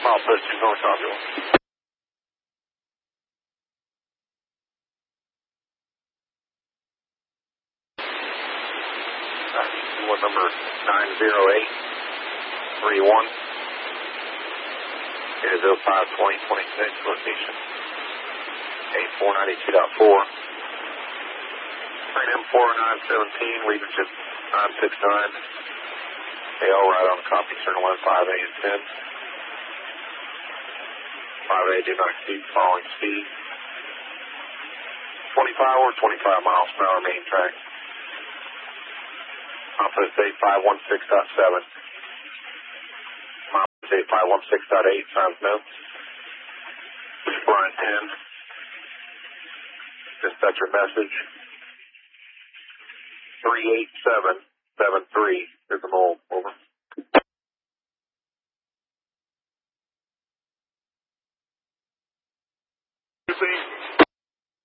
Milepost 2 North Obula. What number 90831 is 052026 location 8492.4. Train M4917 leaving just 969. AL right on copy, turn 15A and 10. 5A do not exceed following speed. 25 or 25 miles per hour main track. Milepost 8516.7. Milepost 8516.8, signs no. Brian 10. Dispatcher message. 38773. Here's the mole. Over. See?